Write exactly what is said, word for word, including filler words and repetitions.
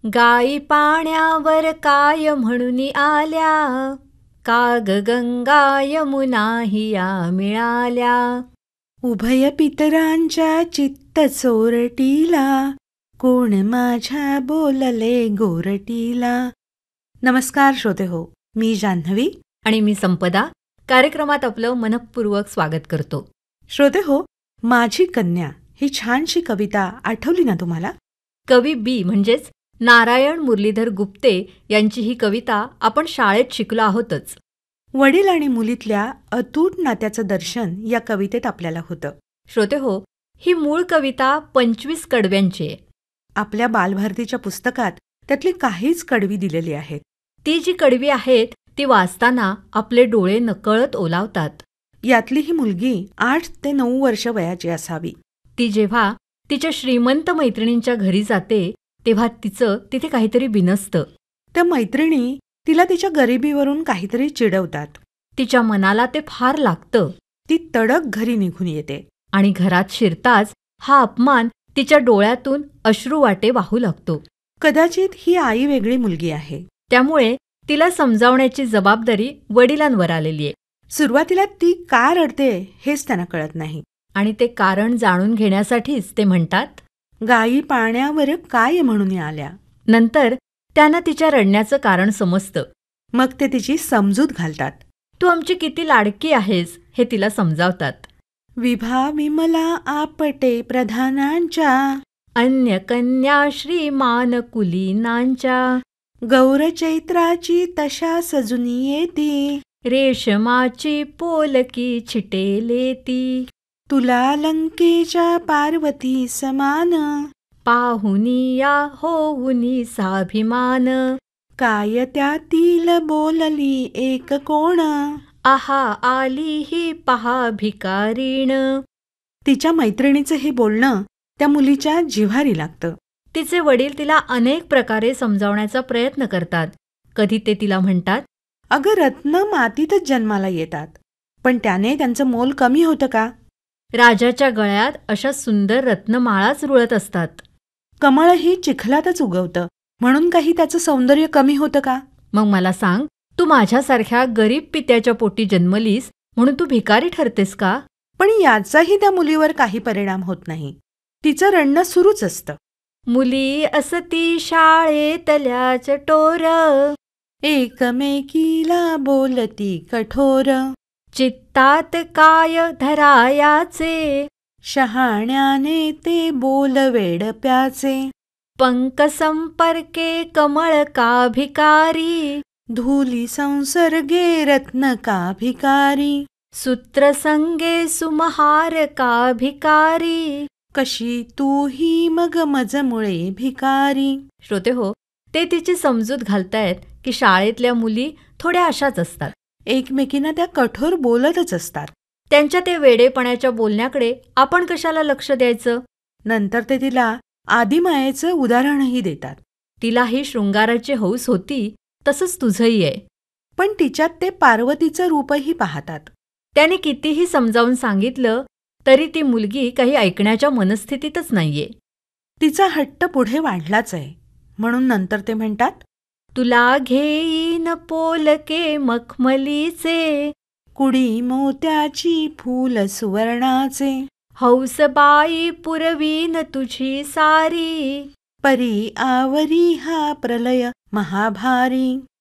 गाई पाण्यावर काय म्हणून आल्या, काग गंगा यमुना हिया मिळाल्या. उभय पितरांच्या चित्त चोरटीला, कोण माझ्या बोलले गोरटीला. नमस्कार श्रोते हो, मी जान्हवी आणि मी संपदा कार्यक्रमात आपलं मनःपूर्वक स्वागत करतो. श्रोते हो, माझी कन्या ही छानशी कविता आठवली ना तुम्हाला? कवी बी म्हणजेच नारायण मुरलीधर गुप्ते यांची ही कविता आपण शाळेत शिकलो आहोतच. वडील आणि मुलीतल्या अतूट नात्याचं दर्शन या कवितेत आपल्याला होतं. श्रोते हो, ही मूळ कविता पंचवीस कडव्यांची आहे. आपल्या बालभारतीच्या पुस्तकात त्यातली काहीच कडवी दिलेली आहेत. ती जी कडवी आहेत ती वाचताना आपले डोळे नकळत ओलावतात. यातली ही मुलगी आठ ते नऊ वर्ष वयाची असावी. ती जेव्हा तिच्या श्रीमंत मैत्रिणींच्या घरी जाते तेव्हा तिचं तिथे काहीतरी बिनसतं. त्या मैत्रिणी तिला तिच्या गरिबीवरून काहीतरी चिडवतात. तिच्या मनाला ते फार लागतं. ती तडक घरी निघून येते आणि घरात शिरताच हा अपमान तिच्या डोळ्यातून अश्रुवाटे वाहू लागतो. कदाचित ही आई वेगळी मुलगी आहे, त्यामुळे तिला समजावण्याची जबाबदारी वडिलांवर आलेली आहे. सुरुवातीला ती का रडते हेच त्यांना कळत नाही. आणि ते कारण जाणून घेण्यासाठीच ते म्हणतात, गायी पाण्यावर काय म्हणून आल्या. नंतर त्यांना तिच्या रडण्याचं कारण समजतं. मग ते तिची समजूत घालतात. तू आमची किती लाडकी आहेस हे तिला समजावतात. विभा विमला आपटे प्रधानांच्या, अन्य कन्या श्रीमान कुलीनांच्या, गौरचैत्राची तशा सजुनी येती, रेशमाची पोलकी छिटेलेती, तुला लंकेच्या पार्वती समान, पाहुनिया होऊनी साभिमान, काय त्यातील बोलली एक कोण, आहा आली ही पहा भिकारीण. तिच्या मैत्रिणीचं हे बोलणं त्या मुलीच्या जिव्हारी लागतं. तिचे वडील तिला अनेक प्रकारे समजावण्याचा प्रयत्न करतात. कधी ते तिला म्हणतात, अगं रत्न मातीतच जन्माला येतात, पण त्याने त्यांचं मोल कमी होतं का? राजाच्या गळ्यात अशा सुंदर रत्नमाळाच रुळत असतात. कमळही चिखलातच उगवतं, म्हणून काही त्याचं सौंदर्य कमी होतं का? मग मला सांग, तू माझ्यासारख्या गरीब पित्याच्या पोटी जन्मलीस म्हणून तू भिकारी ठरतेस का? पण याचाही त्या मुलीवर काही परिणाम होत नाही. तिचं रडणं सुरूच असतं. मुली असती शाळेतल्या चटोर, एकमेकीला बोलती कठोर, चित्तात काय धरायाचे, शहाण्याने ते बोल वेड प्याचे, पंक संपर्के कमळ का भिकारी, धूली संसर्गे रत्न का भिकारी, सूत्रसंगे सुमहार का भिकारी, कशी तू ही मग मजमुळे भिकारी. श्रोते हो, ते तिची समजूत घालतायत की शाळेतल्या मुली थोड्या अशाच असतात. एकमेकींना त्या कठोर बोलतच असतात. त्यांच्या ते वेडेपणाच्या बोलण्याकडे आपण कशाला लक्ष द्यायचं? नंतर ते तिला आदिमायेचं उदाहरणही देतात. तिलाही शृंगाराची हौस होती, तसंच तुझंही आहे. पण तिच्यात ते पार्वतीचं रूपही पाहतात. त्याने कितीही समजावून सांगितलं तरी ती मुलगी काही ऐकण्याच्या मनस्थितीतच नाहीये. तिचा हट्ट पुढे वाढलाच आहे. म्हणून नंतर ते म्हणतात, तुला घेईन पोलके मखमलीचे, कुडी मोत्याची फूल सुवर्णाचे, हौसबाई पुरवीन तुझी सारी, परी आवरी हा प्रलय महाभारी.